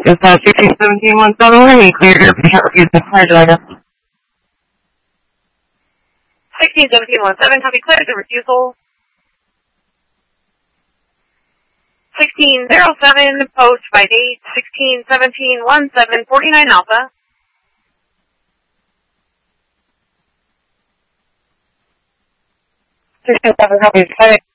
It's 161717, clear your patient refused to fire driver. 161717, copy, clear the refusal. 1607, post by date, 161717, 49 Alpha. 1607, copy, clear.